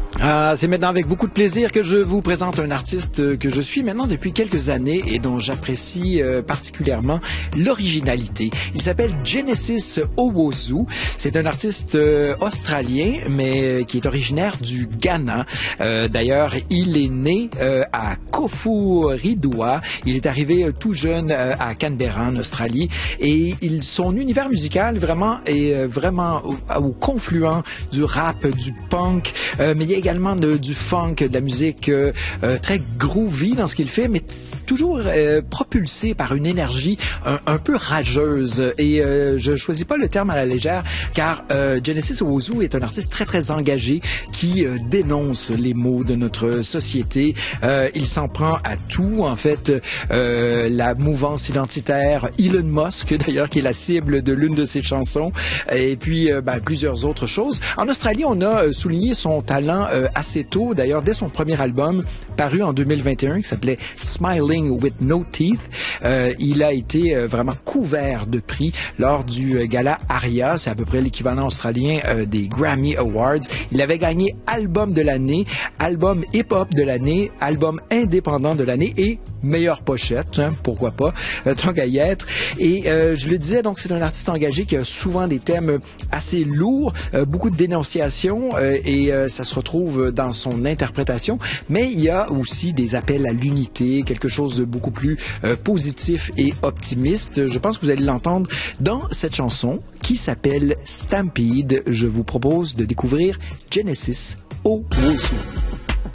C'est maintenant avec beaucoup de plaisir que je vous présente un artiste que je suis maintenant depuis quelques années et dont j'apprécie particulièrement l'originalité. Il s'appelle Genesis Owusu. C'est un artiste australien, mais qui est originaire du Ghana. D'ailleurs, il est né à Koforidua. Il est arrivé tout jeune à Canberra, en Australie, et son univers musical vraiment est vraiment au confluent du rap, du punk, mais il y a également du funk, de la musique très groovy dans ce qu'il fait, mais toujours propulsé par une énergie un peu rageuse. Et je choisis pas le terme à la légère, car Genesis Owusu est un artiste très très engagé qui dénonce les maux de notre société. Il s'en prend à tout, en fait, la mouvance identitaire, Elon Musk d'ailleurs, qui est la cible de l'une de ses chansons, et puis plusieurs autres choses. En Australie, on a souligné son talent assez tôt, d'ailleurs dès son premier album paru en 2021 qui s'appelait Smiling with No Teeth. Il a été vraiment couvert de prix lors du gala ARIA, c'est à peu près l'équivalent australien des Grammy Awards. Il avait gagné album de l'année, album hip-hop de l'année, album indépendant de l'année et meilleure pochette, hein, pourquoi pas, tant qu'à y être. Et je le disais, donc c'est un artiste engagé qui a souvent des thèmes assez lourds, beaucoup de dénonciations et ça se retrouve dans son interprétation, mais il y a aussi des appels à l'unité, quelque chose de beaucoup plus positif et optimiste. Je pense que vous allez l'entendre dans cette chanson qui s'appelle Stampede. Je vous propose de découvrir Genesis Owusu.